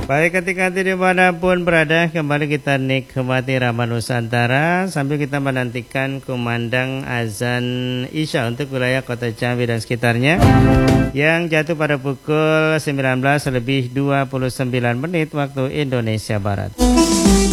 Baik, ketika dimanapun berada, kembali kita nikmati Rama Nusantara sambil kita menantikan kumandang azan Isya untuk wilayah kota Jambi dan sekitarnya yang jatuh pada pukul 19 lebih 29 menit waktu Indonesia Barat.